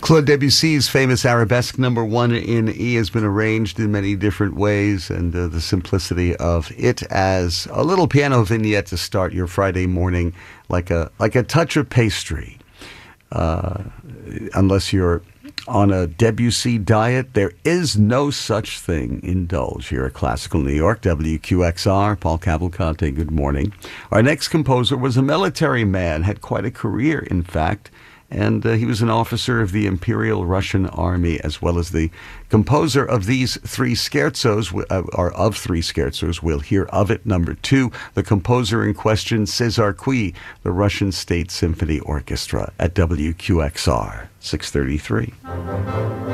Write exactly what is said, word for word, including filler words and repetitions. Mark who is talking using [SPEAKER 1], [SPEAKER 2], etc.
[SPEAKER 1] Claude Debussy's famous arabesque number one in E has been arranged in many different ways, and uh, the simplicity of it as a little piano vignette to start your Friday morning, like a like a touch of pastry. Uh, unless you're on a Debussy diet, there is no such thing. Indulge here at Classical New York, W Q X R. Paul Cavalcante, good morning. Our next composer was a military man, had quite a career, in fact, and uh, he was an officer of the Imperial Russian Army, as well as the composer of these three scherzos, uh, or of three scherzos. We'll hear of it. Number two, the composer in question, Cesar Cui, the Russian State Symphony Orchestra, at W Q X R, six thirty-three.